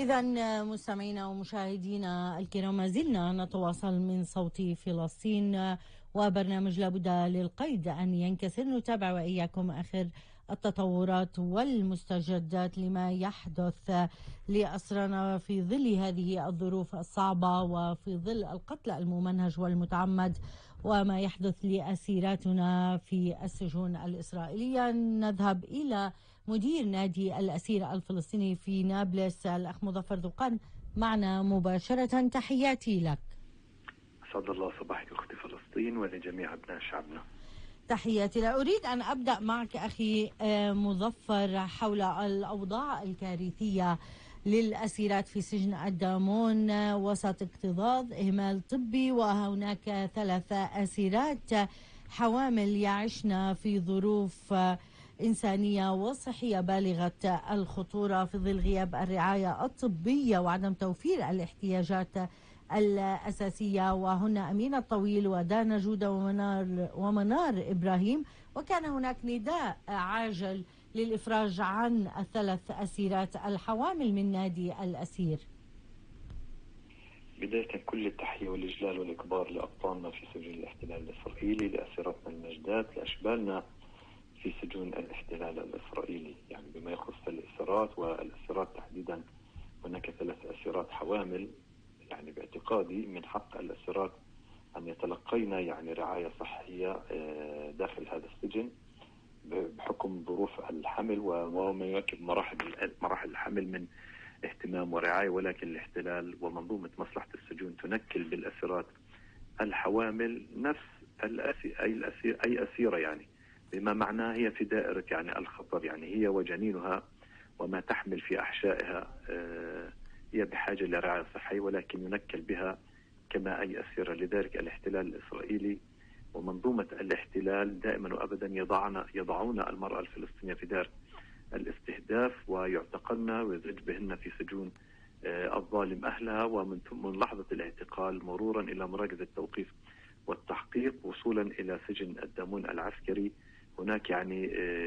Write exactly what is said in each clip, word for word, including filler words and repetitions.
إذا مستمعينا ومشاهدينا الكرام، ما زلنا نتواصل من صوت فلسطين وبرنامج لابد للقيد أن ينكسر، نتابع وإياكم آخر التطورات والمستجدات لما يحدث لأسرنا في ظل هذه الظروف الصعبة وفي ظل القتل الممنهج والمتعمد وما يحدث لأسيراتنا في السجون الإسرائيلية. نذهب إلى مدير نادي الأسير الفلسطيني في نابلس، الأخ مظفر ذوقان، معنا مباشرة. تحياتي لك. أسعد الله صباحك أختي فلسطين ولجميع أبناء شعبنا. تحياتي. لا أريد أن أبدأ معك أخي مظفر حول الأوضاع الكارثية للأسيرات في سجن الدامون وسط اكتظاظ إهمال طبي، وهناك ثلاث أسيرات حوامل يعشن في ظروف إنسانية وصحية بالغة الخطورة في ظل غياب الرعاية الطبية وعدم توفير الاحتياجات الأساسية، وهن أمينة طويل ودانا جودة ومنار, ومنار إبراهيم. وكان هناك نداء عاجل للإفراج عن الثلاث أسيرات الحوامل من نادي الأسير. بداية كل التحية والإجلال والإكبار لأبطالنا في سجون الاحتلال الإسرائيلي، لأسيرتنا المجدات، لأشبالنا في سجون الاحتلال الإسرائيلي. يعني بما يخص الأسيرات والأسيرات تحديدا، هناك ثلاث أسيرات حوامل. يعني باعتقادي من حق الأسيرات أن يتلقين يعني رعاية صحية داخل هذا السجن بحكم ظروف الحمل وما يواكب مراحل مراحل الحمل من اهتمام ورعاية، ولكن الاحتلال ومنظومة مصلحة السجون تنكل بالأسيرات الحوامل نفس الأسي أي الأسير أي أسيرة، يعني بما معناه هي في دائرة يعني الخطر. يعني هي وجنينها وما تحمل في أحشائها هي بحاجة لرعاية صحية، ولكن ينكل بها كما أي أسيرة. لذلك الاحتلال الإسرائيلي ومنظومة الاحتلال دائما وأبدا يضعون يضعون المرأة الفلسطينية في دار الاستهداف ويعتقلن ويزج بهن في سجون الظالم أهلها، ومن ثم من لحظة الاعتقال مرورا إلى مراكز التوقيف والتحقيق وصولا إلى سجن الدامون العسكري. هناك يعني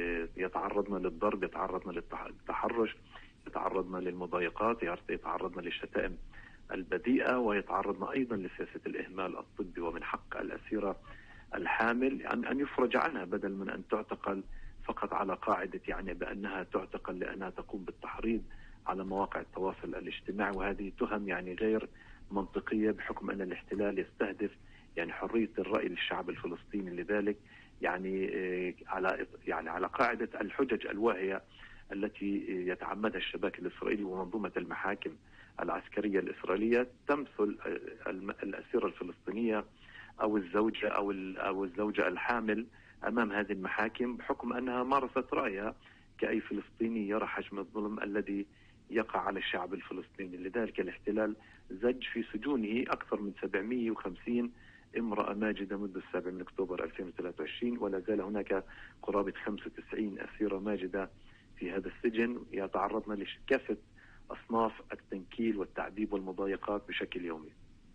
يتعرضن للضرب، يتعرضن للتحرش، يتعرضن للمضايقات، يتعرضن للشتائم البذيئة، ويتعرضن أيضا لسياسة الإهمال الطبي. ومن حق الأسيرة الحامل أن أن يفرج عنها بدل من أن تعتقل فقط على قاعدة يعني بأنها تعتقل لأنها تقوم بالتحريض على مواقع التواصل الاجتماعي، وهذه تهم يعني غير منطقية بحكم أن الاحتلال يستهدف يعني حرية الرأي للشعب الفلسطيني. لذلك يعني على يعني على قاعدة الحجج الواهية التي يتعمدها الشباك الإسرائيلي ومنظومة المحاكم العسكرية الإسرائيلية تمثل الأسيرة الفلسطينية أو الزوجة أو أو الزوجة الحامل أمام هذه المحاكم بحكم أنها مارست رأيها كأي فلسطيني يرى حجم الظلم الذي يقع على الشعب الفلسطيني. لذلك الاحتلال زج في سجونه أكثر من سبعمئة وخمسين امرأة ماجدة منذ السابع من أكتوبر ألفين وثلاثة وعشرين، ولا زال هناك قرابة خمسة وتسعين أسيرة ماجدة في هذا السجن يتعرضن لكافة أصناف التنكيل والتعذيب والمضايقات بشكل يومي.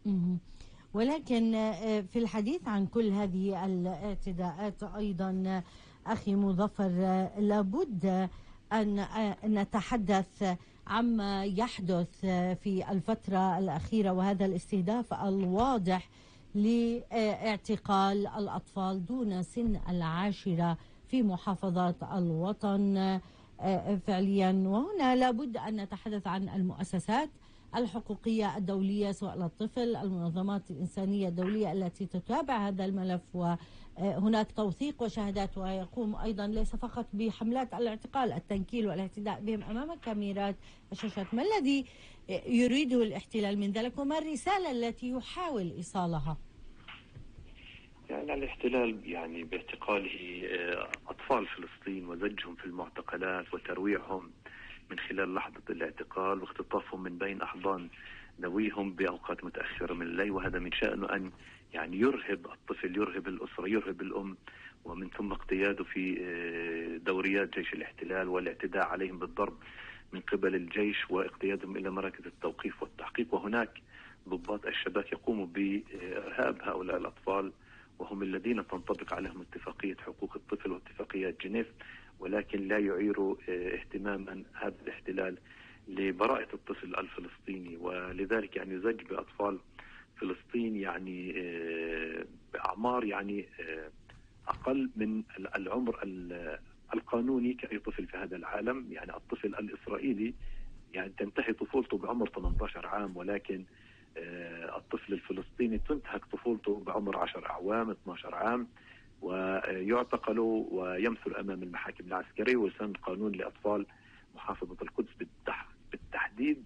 ولكن في الحديث عن كل هذه الاعتداءات أيضا أخي مظفر لابد أن نتحدث عما يحدث في الفترة الأخيرة، وهذا الاستهداف الواضح لاعتقال الأطفال دون سن العاشرة في محافظات الوطن فعليا. وهنا لابد أن نتحدث عن المؤسسات الحقوقية الدولية سواء للطفل، المنظمات الإنسانية الدولية التي تتابع هذا الملف، وهناك توثيق وشهادات، ويقوم أيضا ليس فقط بحملات الاعتقال، التنكيل والاعتداء بهم أمام كاميرات الشاشات. ما الذي يريده الاحتلال من ذلك وما الرسالة التي يحاول إيصالها؟ يعني الاحتلال يعني باعتقاله أطفال فلسطين وزجهم في المعتقلات وترويعهم من خلال لحظة الاعتقال واختطافهم من بين أحضان ذويهم بأوقات متأخرة من الليل، وهذا من شأنه أن يعني يرهب الطفل، يرهب الأسرة، يرهب الأم، ومن ثم اقتياده في دوريات جيش الاحتلال والاعتداء عليهم بالضرب من قبل الجيش واقتيادهم إلى مراكز التوقيف والتحقيق. وهناك ضباط الشباك يقوموا بإرهاب هؤلاء الأطفال، وهم الذين تنطبق عليهم اتفاقية حقوق الطفل واتفاقية جنيف، ولكن لا يعيروا اهتماما هذا الاحتلال لبراءة الطفل الفلسطيني، ولذلك يعني زج بأطفال فلسطين يعني بأعمار يعني أقل من العمر القانوني كأي طفل في هذا العالم. يعني الطفل الإسرائيلي يعني تنتهي طفولته بعمر ثمانية عشر عام، ولكن الطفل الفلسطيني تنتهك طفولته بعمر عشر أعوام اثني عشر عام، ويعتقل ويمثل أمام المحاكم العسكرية، ويسن قانون لأطفال محافظة القدس بالتحديد.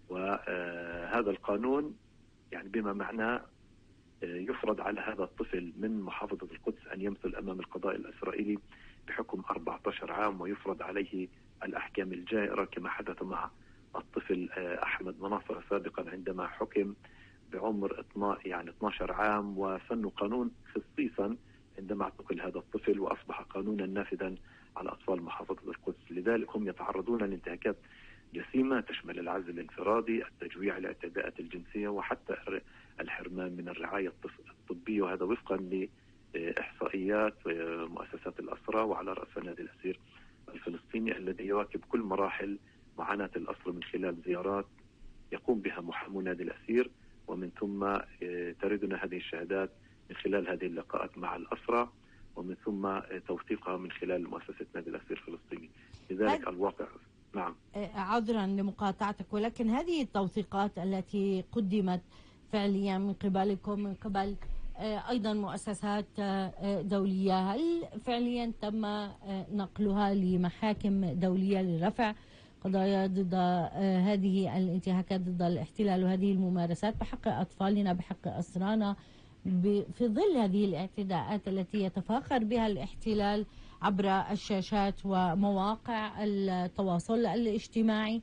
وهذا القانون يعني بما معناه يفرض على هذا الطفل من محافظة القدس أن يمثل أمام القضاء الإسرائيلي بحكم أربعة عشر عام، ويفرض عليه الأحكام الجائرة كما حدث مع الطفل أحمد مناصر سابقا عندما حكم بعمر يعني اثني عشر عام، وسن قانون خصيصا عندما اعتقل هذا الطفل وأصبح قانونا نافذا على أطفال محافظة القدس. لذلك هم يتعرضون لانتهاكات جسيمة تشمل العزل الانفرادي، التجويع، الاعتداءات الجنسية، وحتى الحرمان من الرعاية الطبية، وهذا وفقا لإحصائيات مؤسسات الأسرى، وعلى رأس نادي الأسير الفلسطيني الذي يواكب كل مراحل معاناة الأسرى من خلال زيارات يقوم بها محامو نادي الأسير، ومن ثم تردنا هذه الشهادات من خلال هذه اللقاءات مع الأسرى، ومن ثم توثيقها من خلال مؤسسة نادي الأسير الفلسطيني. لذلك الواقع نعم. عذرا لمقاطعتك، ولكن هذه التوثيقات التي قدمت فعليا من قبلكم من قبل أيضا مؤسسات دولية، هل فعليا تم نقلها لمحاكم دولية لرفع قضايا ضد هذه الانتهاكات ضد الاحتلال وهذه الممارسات بحق أطفالنا بحق أسرانا في ظل هذه الاعتداءات التي يتفاخر بها الاحتلال عبر الشاشات ومواقع التواصل الاجتماعي؟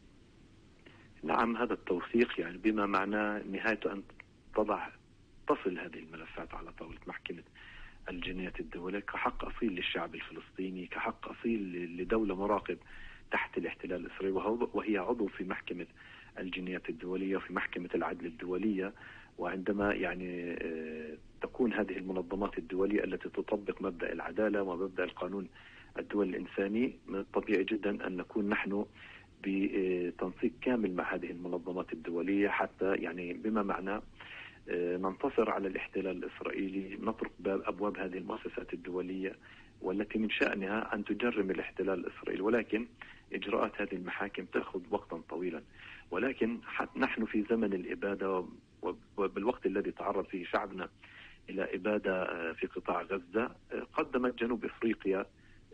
نعم، هذا التوثيق يعني بما معناه نهايته أن تضع تصل هذه الملفات على طاولة محكمة الجنايات الدولية كحق أصيل للشعب الفلسطيني، كحق أصيل لدولة مراقب تحت الاحتلال الإسرائيلي، وهي عضو في محكمة الجنايات الدولية وفي محكمة العدل الدولية. وعندما يعني تكون هذه المنظمات الدولية التي تطبق مبدأ العدالة ومبدأ القانون الدولي الإنساني، من الطبيعي جدا أن نكون نحن بتنسيق كامل مع هذه المنظمات الدولية، حتى يعني بما معناه ننتصر على الاحتلال الإسرائيلي، نطرق باب أبواب هذه المؤسسات الدولية والتي من شأنها أن تجرم الاحتلال الإسرائيلي. ولكن إجراءات هذه المحاكم تأخذ وقتا طويلا، ولكن نحن في زمن الإبادة، وبالوقت الذي تعرض فيه شعبنا إلى إبادة في قطاع غزة، قدمت جنوب إفريقيا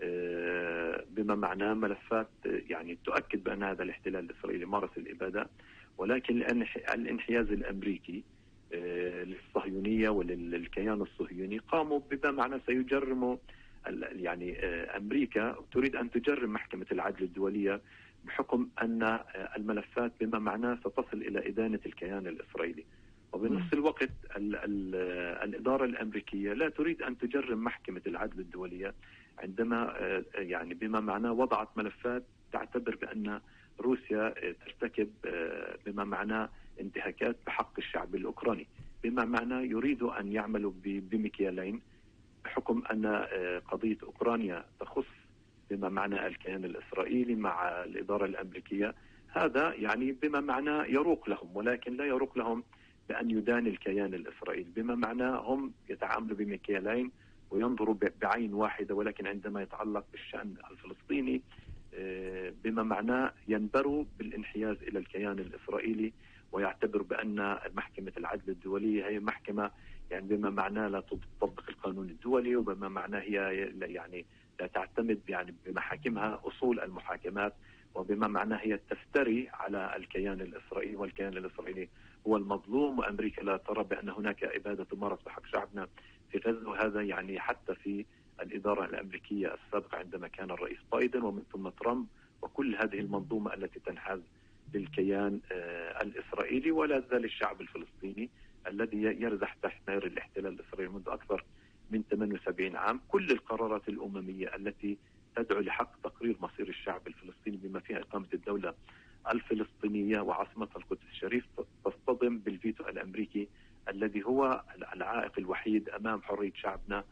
بما معناه ملفات يعني تؤكد بأن هذا الاحتلال الإسرائيلي مارس الإبادة، ولكن لأن الانحياز الأمريكي للصهيونية وللكيان الصهيوني قاموا بما معناه سيجرموا يعني أمريكا تريد أن تجرم محكمة العدل الدولية بحكم أن الملفات بما معناه ستصل إلى إدانة الكيان الإسرائيلي. وبنفس الوقت ال ال الإدارة الأمريكية لا تريد أن تجرم محكمة العدل الدولية عندما يعني بما معناه وضعت ملفات تعتبر بأن روسيا ترتكب بما معناه انتهاكات بحق الشعب الأوكراني، بما معناه يريدوا أن يعملوا بمكيالين بحكم أن قضية أوكرانيا تخص بما معناه الكيان الإسرائيلي مع الإدارة الأمريكية. هذا يعني بما معناه يروق لهم، ولكن لا يروق لهم بأن يدان الكيان الإسرائيلي، بما معناه هم يتعاملوا بمكيالين وينظروا بعين واحدة، ولكن عندما يتعلق بالشأن الفلسطيني بما معناه ينبروا بالانحياز إلى الكيان الإسرائيلي، ويعتبر بأن محكمة العدل الدولية هي محكمة يعني بما معناه لا تطبق القانون الدولي، وبما معناه هي يعني لا تعتمد يعني بمحاكمها أصول المحاكمات، وبما معناه هي تفتري على الكيان الإسرائيلي، والكيان الإسرائيلي هو المظلوم، وأمريكا لا ترى بأن هناك إبادة تمارس بحق شعبنا في غزة. وهذا يعني حتى في الإدارة الأمريكية السابقة عندما كان الرئيس بايدن ومن ثم ترامب وكل هذه المنظومة التي تنحاز للكيان الإسرائيلي، ولا زال الشعب الفلسطيني الذي يرزح تحت نار الاحتلال الإسرائيلي منذ أكثر من ثمانية وسبعين عام. كل القرارات الأممية التي تدعو لحق تقرير مصير الشعب الفلسطيني بما فيها إقامة الدولة الفلسطينية وعاصمتها القدس الشريف تصطدم بالفيتو الأمريكي الذي هو العائق الوحيد أمام حرية شعبنا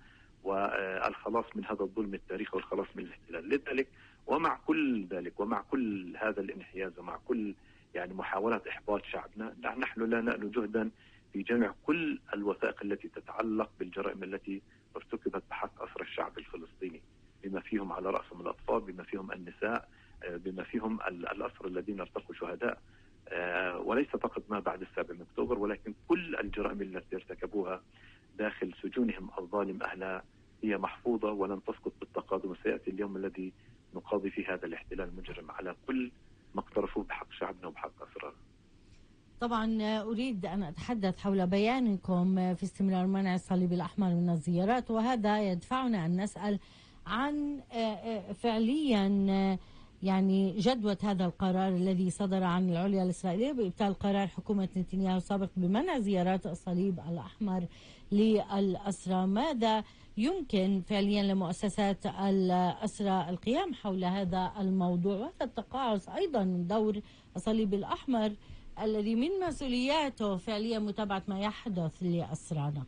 والخلاص من هذا الظلم التاريخي والخلاص من الاحتلال. لذلك ومع كل ذلك ومع كل هذا الانحياز ومع كل يعني محاولات إحباط شعبنا، نحن لا نألو جهدا في جمع كل الوثائق التي تتعلق بالجرائم التي ارتكبت بحق أسرى الشعب الفلسطيني، بما فيهم على رأسهم الأطفال، بما فيهم النساء، بما فيهم الأسرى الذين ارتقوا شهداء، وليس فقط ما بعد السابع من أكتوبر، ولكن كل الجرائم التي ارتكبوها داخل سجونهم الظالم أهلها هي محفوظة ولن تسقط بالتقادم. وسيأتي اليوم الذي نقاضي فيه هذا الاحتلال المجرم على كل ما اقترفوه بحق شعبنا وبحق أسرارنا. طبعا أريد أن أتحدث حول بيانكم في استمرار منع الصليب الأحمر من الزيارات، وهذا يدفعنا أن نسأل عن فعليا يعني جدوى هذا القرار الذي صدر عن العليا الإسرائيلية بإبطال قرار حكومة نتنياهو السابق بمنع زيارات الصليب الأحمر للأسرى. ماذا يمكن فعليا لمؤسسات الأسرى القيام حول هذا الموضوع، وهذا التقاعس أيضا من دور الصليب الأحمر الذي من مسؤولياته فعليا متابعة ما يحدث لأسرانا؟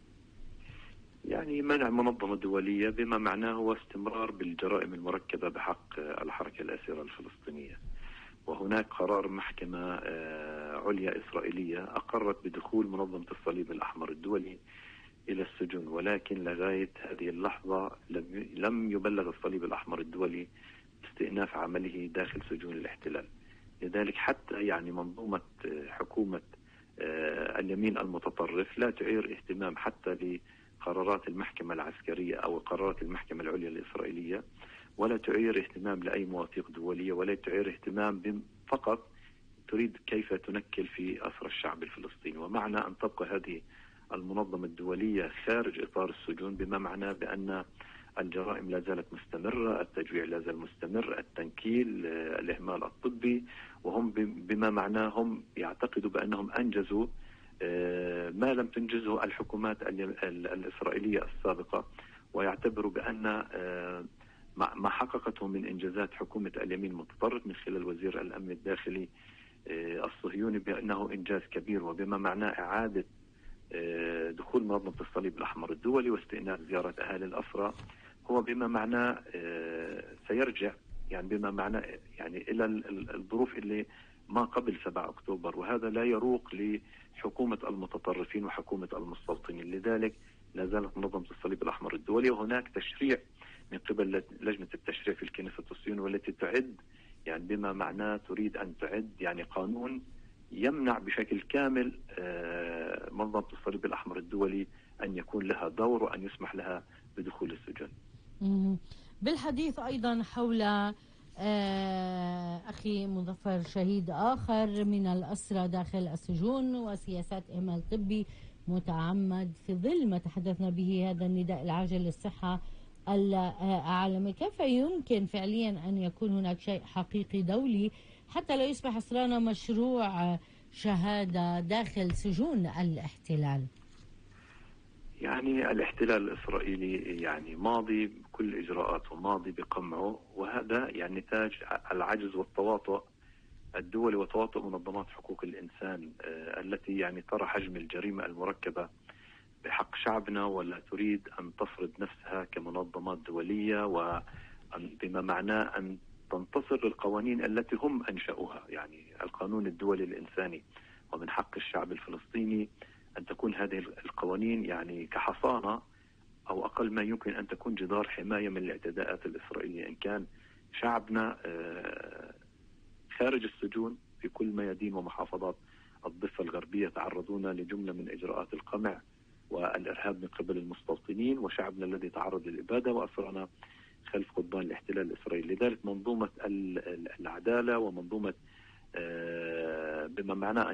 يعني منع منظمة دولية بما معناه هو استمرار بالجرائم المركبة بحق الحركة الأسيرة الفلسطينية. وهناك قرار محكمة عليا إسرائيلية أقرت بدخول منظمة الصليب الأحمر الدولي إلى السجون، ولكن لغاية هذه اللحظة لم يبلغ الصليب الأحمر الدولي استئناف عمله داخل سجون الاحتلال. لذلك حتى يعني منظومة حكومة اليمين المتطرف لا تعير اهتمام حتى لقرارات المحكمة العسكرية أو قرارات المحكمة العليا الإسرائيلية، ولا تعير اهتمام لأي مواثيق دولية، ولا تعير اهتمام فقط تريد كيف تنكل في أسرى الشعب الفلسطيني. ومعنى أن تبقى هذه المنظمة الدولية خارج إطار السجون بما معناه بأن الجرائم لا زالت مستمرة، التجويع لا زال مستمر، التنكيل، الإهمال الطبي، وهم بما معناه هم يعتقدوا بأنهم أنجزوا ما لم تنجزه الحكومات الإسرائيلية السابقة، ويعتبروا بأن ما حققته من إنجازات حكومة اليمين المتطرف من خلال وزير الأمن الداخلي الصهيوني بأنه إنجاز كبير، وبما معناه إعادة دخول منظمة الصليب الأحمر الدولي واستئناف زيارة أهالي الأسرى هو بما معناه سيرجع يعني بما معناه يعني إلى الظروف اللي ما قبل سبعة أكتوبر، وهذا لا يروق لحكومة المتطرفين وحكومة المستوطنين. لذلك لا زالت منظمة الصليب الأحمر الدولي، وهناك تشريع من قبل لجنة التشريع في الكنيسة الصهيونية والتي تعد يعني بما معناه تريد أن تعد يعني قانون يمنع بشكل كامل منظمة الصليب الأحمر الدولي أن يكون لها دور وأن يسمح لها بدخول السجن. بالحديث أيضا حول أخي مظفر شهيد آخر من الأسرى داخل السجون وسياسات إهمال طبي متعمد في ظل ما تحدثنا به هذا النداء العاجل للصحة العالمي، كيف يمكن فعليا أن يكون هناك شيء حقيقي دولي حتى لا يصبح أسرانا مشروع شهادة داخل سجون الاحتلال؟ يعني الاحتلال الإسرائيلي يعني ماضي بكل إجراءاته، ماضي بقمعه، وهذا يعني نتاج العجز والتواطؤ الدولي وتواطؤ منظمات حقوق الإنسان التي يعني ترى حجم الجريمة المركبة بحق شعبنا ولا تريد أن تفرض نفسها كمنظمات دولية، وبما معناه أن تنتصر للقوانين التي هم أنشأوها، يعني القانون الدولي الإنساني. ومن حق الشعب الفلسطيني أن تكون هذه القوانين يعني كحصانة أو أقل ما يمكن أن تكون جدار حماية من الاعتداءات الإسرائيلية. إن كان شعبنا خارج السجون في كل ميادين ومحافظات الضفة الغربية تعرضون لجملة من إجراءات القمع والإرهاب من قبل المستوطنين، وشعبنا الذي تعرض للإبادة وأسرنا خلف قضبان الاحتلال الإسرائيلي. لذلك منظومة العدالة ومنظومة بما معناه